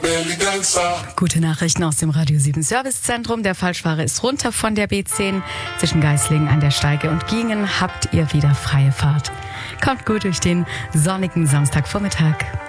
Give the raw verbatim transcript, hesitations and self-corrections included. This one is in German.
Gute Nachrichten aus dem Radio sieben Servicezentrum. Der Falschfahrer ist runter von der B zehn. Zwischen Geislingen an der Steige und Giengen habt ihr wieder freie Fahrt. Kommt gut durch den sonnigen Samstagvormittag.